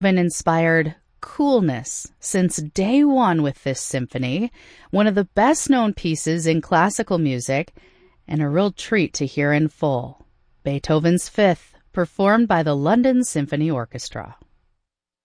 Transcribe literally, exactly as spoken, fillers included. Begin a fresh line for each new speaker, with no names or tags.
Been inspired coolness since day one with this symphony, one of the best-known pieces in classical music, and a real treat to hear in full. Beethoven's Fifth, performed by the London Symphony Orchestra.